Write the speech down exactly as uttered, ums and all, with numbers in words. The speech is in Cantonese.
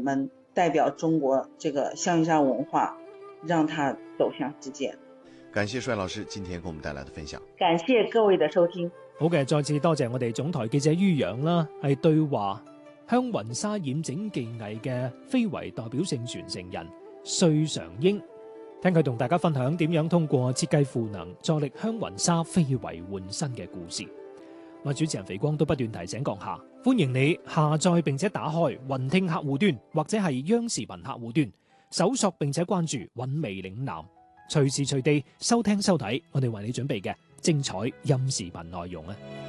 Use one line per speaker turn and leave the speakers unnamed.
们代表中國這個香沙文化，讓它走向世界。
感謝帥老師今天給我們帶來的分享，
感謝各位的收聽。
好嘅，再次多謝我哋總台記者于洋啦，係對話香雲紗染整技藝嘅非遺代表性傳承人穗常英，聽佢同大家分享點樣通過設計賦能助力香雲紗非遺換新嘅故事。我主持人肥光都不斷提醒閣下，歡迎你下載並且打開雲聽客戶端或者係央視頻客戶端，搜索並且關注韻味嶺南，隨時隨地收聽收睇我哋為你準備嘅精彩音視頻內容啊！